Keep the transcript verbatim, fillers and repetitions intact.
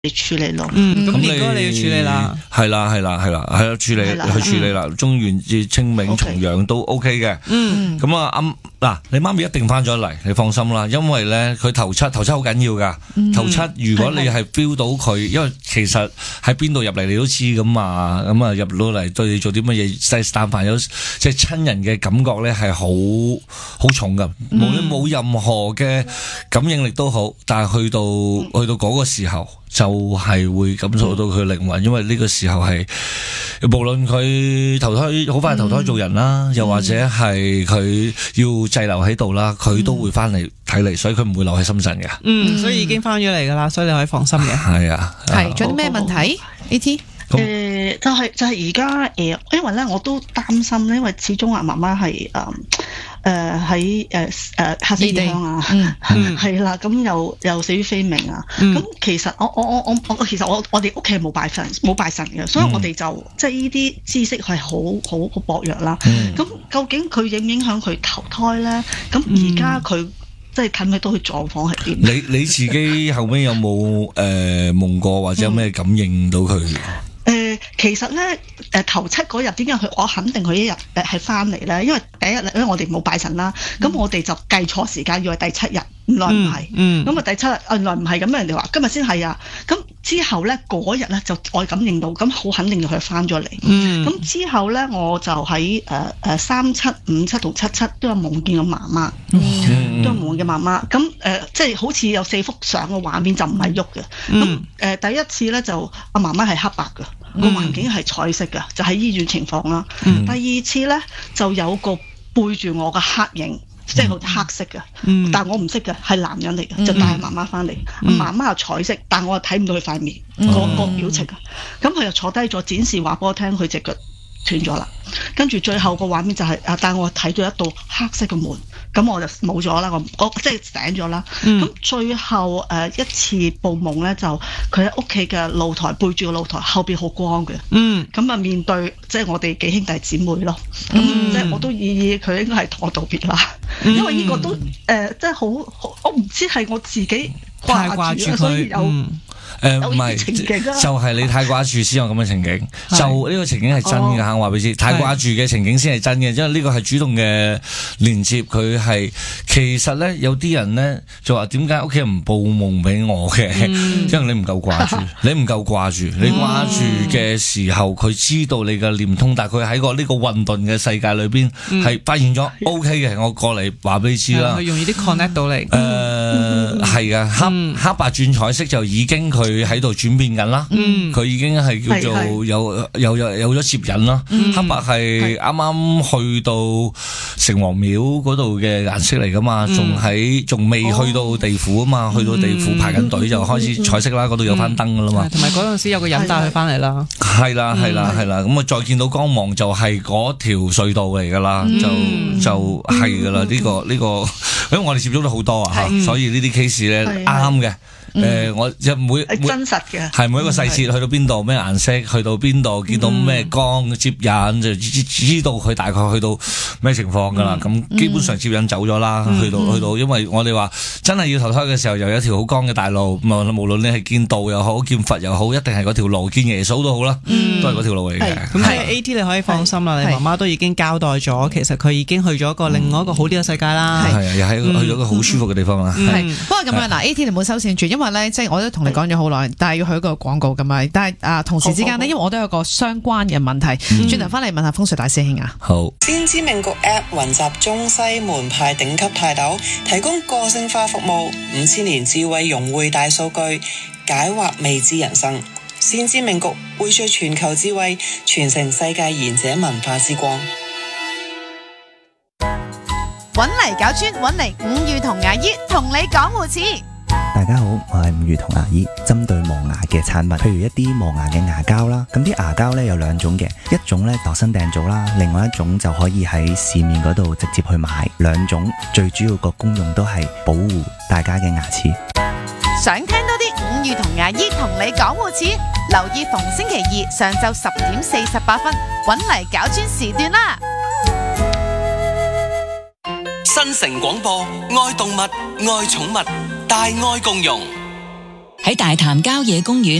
嚟處理咯。 嗯，咁咁年哥你要處理啦， 係啦係啦係啦係啦，處理係啦去處理啦。中元至清明 OK 重陽都 OK 嘅。 嗯， 咁啊，啱嗱，你媽咪一定翻咗嚟，你放心啦，因為咧佢頭七頭七好緊要噶。頭七如果你係 feel 到佢，因為其實喺邊度入嚟你都知咁嘛，咁啊入到嚟對你做啲乜嘢，但凡有即係親人嘅感覺咧係好好重噶，無論冇任何嘅感應力都好，但係去到去到嗰個時候就係會感受到佢靈魂，因為呢個時候係無論佢投胎好快投胎做人啦，又或者係佢要滯留喺度啦，佢都會翻嚟睇你，所以佢唔會留喺深圳嘅。 嗯，所以已經翻咗嚟噶啦，所以你可以放心嘅。 係啊， 係，仲有啲咩問題 ？A T 誒、就係、就係而家誒，因為咧我都擔心咧，因為始終阿媽媽係誒誒喺誒誒客死異鄉啊， 嗯係啦，咁又又死於非命啊。咁、 嗯其實我我我我我其實我我哋屋企冇拜神冇拜神嘅，所以我哋就即係呢啲知識係好好好薄弱啦。咁、究竟佢影唔影響佢投胎咧？咁而家佢即係睇唔睇到佢狀況係點？ 你你自己後尾有冇誒夢過或者有咩感應到佢？ 誒、其實咧，誒、頭七嗰日點解佢我肯定佢一日誒係翻嚟咧？因為第一日因為我哋冇拜神啦，咁、我哋就計錯時間，以為第七日，原來唔係。 嗯， 咁啊第七日，啊原來唔係咁，人哋話今日先係啊。咁之後咧嗰日咧就我感應到，咁好肯定佢翻咗嚟。 嗯， 咁之後咧我就喺誒誒三七五七同七七都有夢見過媽媽， 嗯都有夢見媽媽。咁誒、呃即係好似有四幅相嘅畫面就唔係喐嘅。咁誒、 嗯呃第一次咧就阿媽媽係黑白嘅。個環境係彩色嘅，就喺醫院情況啦。 嗯第二次咧就有個背住我嘅黑影，即係好黑色嘅， 嗯但係我唔識嘅，係男人嚟嘅，就帶媽媽翻嚟。 嗯媽媽係彩色，但我又睇唔到佢塊面，個個表情啊。咁佢又坐低咗，展示話俾我聽，佢隻腳斷咗啦。跟住最後個畫面就係、啊，但我睇到一道黑色嘅門。咁我就冇咗啦，我我即係醒咗啦。咁、 嗯最後誒、呃、一次報夢咧，就佢喺屋企嘅露台背住個露台後邊好光嘅。 嗯， 咁啊面對即係我哋幾兄弟姊妹咯。咁、 嗯即係我都意義佢應該係同我道別啦。 嗯因為呢個都誒、呃、即係好好，我唔知係我自己太掛住掛住啊，所以佢， 有。 嗯誒唔有呢啲係， 情景啊就係你太掛住先有咁嘅情景。 係就呢個情景係真嘅， 哦我話俾你知。太掛住嘅情景先係真嘅，因為呢個係主動嘅連接。佢係其實咧，有啲人咧就話點解屋企人唔報夢俾我嘅？ 嗯因為你唔夠掛住，你唔夠掛住，你掛住嘅時候，佢知道你嘅念通，但係佢喺個呢個混沌嘅世界裏邊係發現咗 O K 嘅。我過嚟話俾你知啦佢。容易啲 connect 到你。 誒係啊，黑嗯黑白轉彩色就已經佢喺度轉變緊啦。 嗯佢已經係叫做係係有有有有咗接引啦。 嗯黑白係啱啱去到城隍廟嗰度嘅顏色嚟噶嘛， 嗯仲喺仲未去到地府啊嘛，去到地府排緊隊就開始彩色啦，嗰度有翻燈噶啦嘛。 同埋嗰陣時有個人帶佢翻嚟啦。 係啦係啦係啦，咁啊再見到光芒就係嗰條隧道嚟噶啦，就就係噶啦呢個呢個，因為我哋接觸咗好多啊， 係所以呢啲 case 咧係啱嘅。誒，我即係每係每真實嘅。 係每一個細節，去到邊度咩顏色，去到邊度見到咩光接引，就知知道佢大概去到咩情況噶啦。咁基本上接引走咗啦，去到去到，因為我哋話真係要投胎嘅時候，又有一條好光嘅大路，無無論你係見道又好，見佛又好，一定係嗰條路，見耶穌都好啦，都係嗰條路嚟嘅。 咁所以 A T 你可以放心啦，你媽媽都已經交代咗，其實佢已經去咗一個另外一個好啲嘅世界啦。 係啊，又喺去咗個好舒服嘅地方啦。 係，不過咁樣嗱，A T 你唔好收線住，因為咧，即係我都同你講咗好耐，但係要去一個廣告咁嘛。但係啊，同時之間呢，因為我都有個相關嘅問題，轉頭翻嚟問下風水大師兄啊。 好。 先知命局 App 雲集中西門派頂級泰斗，提供個性化服務，五千年智慧融匯大數據，解惑未知人生。先知命局匯聚全球智慧，傳承世界賢者文化之光。 搵嚟搞專，搵嚟五月同牙醫同你講護齒。 大家好，我係五月同牙醫，針對磨牙嘅產品，譬如一啲磨牙嘅牙膠啦，咁啲牙膠咧有兩種嘅，一種咧度身訂造啦，另外一種就可以喺市面嗰度直接去買，兩種最主要個功用都係保護大家嘅牙齒。 想聽多啲五月同牙醫同你講護齒，留意逢星期二上晝十點四十八分，搵嚟搞專時段啦。 新城廣播，愛動物，愛寵物，大愛共融。 喺大潭郊野公園